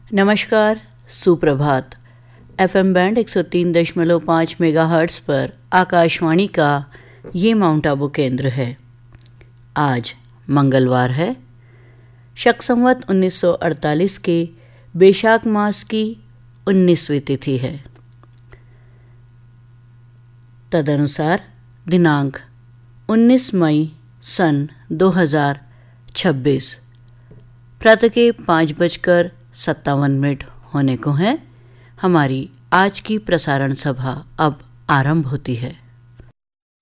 नमस्कार, सुप्रभात। FM band 103.5 megahertz पर आकाशवाणी का ये माउंट आबू केंद्र है। आज मंगलवार है। शक संवत 1948 के बैशाख मास की 19वीं तिथि है। तदनुसार दिनांक 19 मई सन 2026 प्रातः के 5:57 होने को हैं। हमारी आज की प्रसारण सभा अब आरंभ होती है।